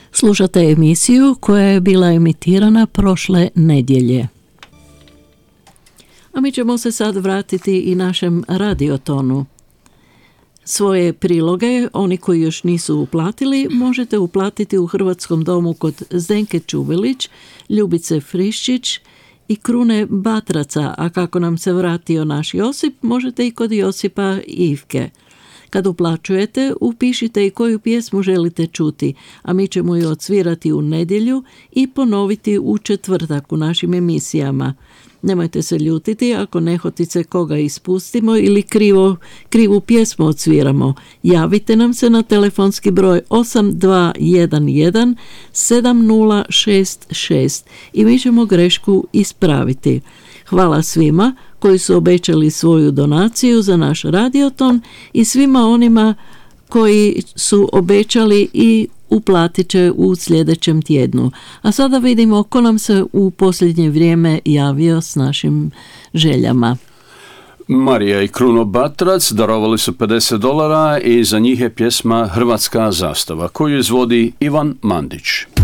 Slušate emisiju koja je bila emitirana prošle nedjelje. A mi ćemo se sad vratiti i našem radiotonu. Svoje priloge, oni koji još nisu uplatili, možete uplatiti u Hrvatskom domu kod Zdenke Čuvelić, Ljubice Friščić i Krune Batraca, a kako nam se vratio naš Josip, možete i kod Josipa Ivke. Kad uplaćujete, upišite i koju pjesmu želite čuti, a mi ćemo ju odsvirati u nedjelju i ponoviti u četvrtak u našim emisijama. Nemojte se ljutiti ako nehotice koga ispustimo ili krivu pjesmu odsviramo. Javite nam se na telefonski broj 8211 7066 i mi ćemo grešku ispraviti. Hvala svima koji su obećali svoju donaciju za naš radioton i svima onima koji su obećali i uplatit će u sljedećem tjednu. A sada vidimo ko nam se u posljednje vrijeme javio s našim željama. Marija i Kruno Batrac darovali su $50 i za njih je pjesma Hrvatska zastava koju izvodi Ivan Mandić.